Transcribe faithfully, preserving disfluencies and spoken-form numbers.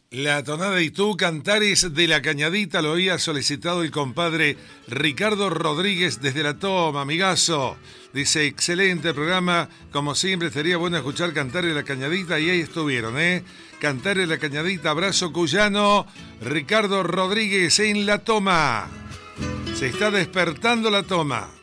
La tonada y tú, Cantares de la Cañadita, lo había solicitado el compadre Ricardo Rodríguez desde La Toma, amigazo. Dice, excelente programa, como siempre estaría bueno escuchar Cantares de la Cañadita, y ahí estuvieron, ¿eh? Cantares de la Cañadita, abrazo cuyano, Ricardo Rodríguez en La Toma. Se está despertando La Toma.